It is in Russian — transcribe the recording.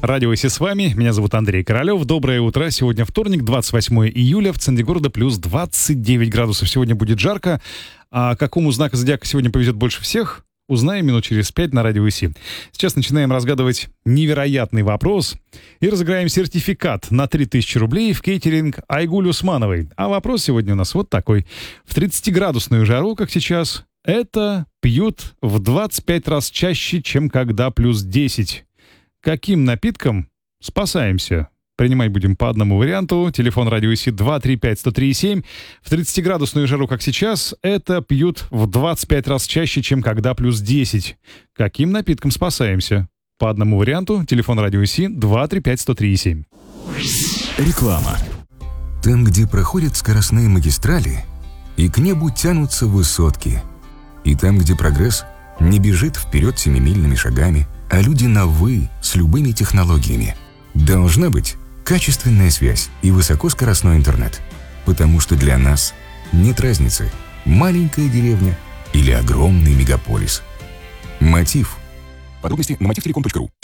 Радио ИС с вами. Меня зовут Андрей Королёв. Доброе утро. Сегодня вторник, 28 июля. В центре города плюс 29 градусов. Сегодня будет жарко. А какому знаку зодиака сегодня повезет больше всех, узнаем минут через 5 на Радио ИС. Сейчас начинаем разгадывать невероятный вопрос и разыграем сертификат на 3000 рублей в кейтеринг Айгуль Усмановой. А вопрос сегодня у нас вот такой. В 30-градусную жару, как сейчас, это пьют в 25 раз чаще, чем когда плюс 10. Каким напитком спасаемся? Принимать будем по одному варианту. Телефон Радио ИС 235-103-7. В 30-градусную жару, как сейчас, это пьют в 25 раз чаще, чем когда плюс 10. Каким напитком спасаемся? По одному варианту. Телефон Радио ИС 235-103-7. Реклама. Там, где проходят скоростные магистрали, и к небу тянутся высотки. И там, где прогресс не бежит вперед семимильными шагами, а люди на «вы» с любыми технологиями. Должна быть качественная связь и высокоскоростной интернет. Потому что для нас нет разницы, маленькая деревня или огромный мегаполис. Мотив. Подробности на motivtelecom.ru.